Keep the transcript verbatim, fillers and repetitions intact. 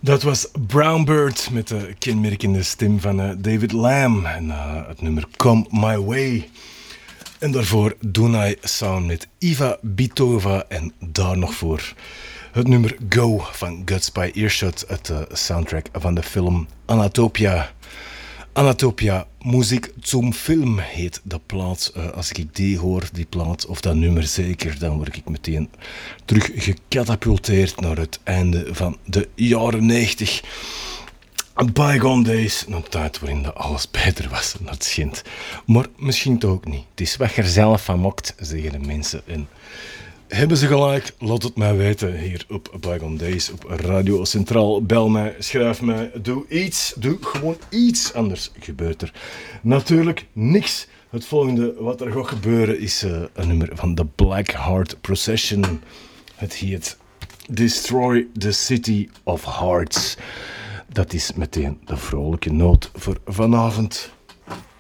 Dat was Brown Bird met de kenmerkende stem van uh, David Lamb en uh, het nummer Come My Way. En daarvoor Dunay samen met Iva Bitova en daar nog voor het nummer Go van Guts by Earshot, het uh, soundtrack van de film Anatopia. Anatopia, muziek zum film heet de plaat. Uh, als ik die hoor, die plaat, of dat nummer zeker, dan word ik meteen terug gecatapulteerd naar het einde van de jaren negentig. Bygone days, een tijd waarin dat alles beter was, dat schijnt. Maar misschien toch ook niet. Het is wat je er zelf van maakt, zeggen de mensen. En hebben ze gelijk? Laat het mij weten hier op Bygone Days, op Radio Centraal. Bel mij, schrijf mij, doe iets, doe gewoon iets anders gebeurt er. Natuurlijk niks. Het volgende wat er gaat gebeuren is uh, een nummer van The Black Heart Procession. Het heet Destroy the City of Hearts. Dat is meteen de vrolijke noot voor vanavond.